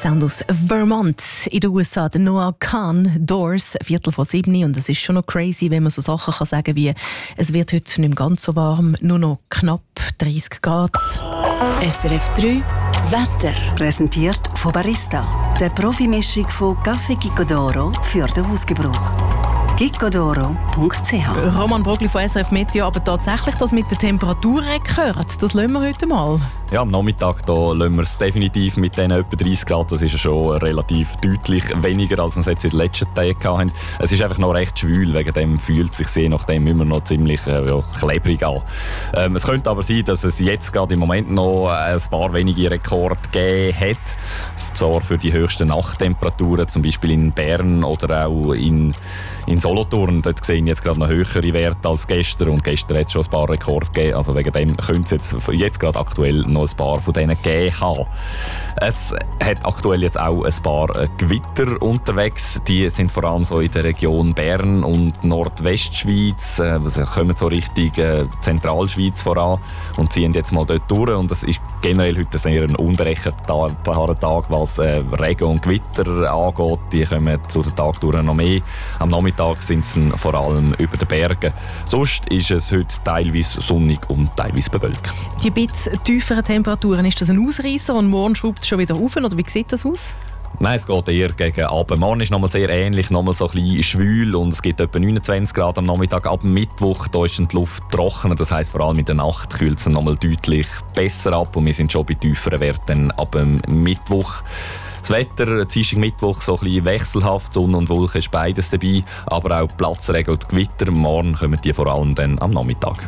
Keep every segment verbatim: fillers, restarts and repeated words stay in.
Sound aus Vermont in den U S A. Der Noah Kahan, Doors, Viertel vor sieben. Und es ist schon noch crazy, wenn man so Sachen kann sagen wie «Es wird heute nicht mehr ganz so warm, nur noch knapp dreißig Grad». S R F drei Wetter. Präsentiert von Barista. Der Profimischung von Café Gicodoro für den Hausgebrauch. gicodoro punkt c h. Roman Brogli von S R F Meteo, aber tatsächlich das mit der Temperatur gehört, das lassen wir heute mal. Ja, am Nachmittag da lassen wir es definitiv mit diesen etwa dreißig Grad. Das ist ja schon relativ deutlich weniger, als wir es jetzt in den letzten Tagen hatten. Es ist einfach noch recht schwül, wegen dem fühlt sich je nachdem immer noch ziemlich äh, ja, klebrig an. Ähm, es könnte aber sein, dass es jetzt gerade im Moment noch ein paar wenige Rekorde gegeben hat. Zwar für die höchsten Nachttemperaturen, zum Beispiel in Bern oder auch in, in Solothurn. Dort sehen jetzt gerade noch höhere Werte als gestern und gestern hat es schon ein paar Rekorde gegeben. Also wegen dem könnte es jetzt, jetzt gerade aktuell noch ein paar von denen gegeben haben. Es hat aktuell jetzt auch ein paar Gewitter unterwegs. Die sind vor allem so in der Region Bern und Nordwestschweiz. Sie kommen so Richtung Zentralschweiz voran und ziehen jetzt mal dort durch. Und das ist generell heute sehr ein unberechenbarer Tag, was Regen und Gewitter angeht. Die kommen zu den Tag durch noch mehr. Am Nachmittag sind sie vor allem über den Bergen. Sonst ist es heute teilweise sonnig und teilweise bewölkt. Die bisschen tieferen Temperaturen, ist das ein Ausreißer und morgen schraubt es schon wieder rauf? Oder wie sieht das aus? Nein, es geht eher gegen Abend. Morgen ist nochmal sehr ähnlich, nochmal so ein bisschen schwül und es gibt etwa neunundzwanzig Grad am Nachmittag. Ab Mittwoch da ist die Luft trocken, das heisst vor allem in der Nacht kühlt es nochmal deutlich besser ab und wir sind schon bei tieferen Werten ab dem Mittwoch. Das Wetter, Dienstag, Mittwoch, so ein bisschen wechselhaft, Sonne und Wolken ist beides dabei, aber auch Platzregen und Gewitter. Morgen kommen die vor allem dann am Nachmittag.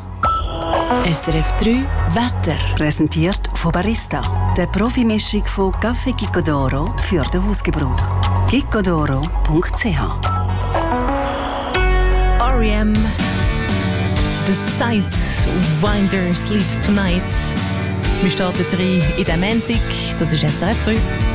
S R F drei Wetter. Präsentiert von Barista. Der Profimischung von Café Gicodoro für den Hausgebrauch. gicodoro punkt c h. R E M The Sidewinder Sleeps Tonight. Wir starten drei in der Montag. Das ist S R F drei.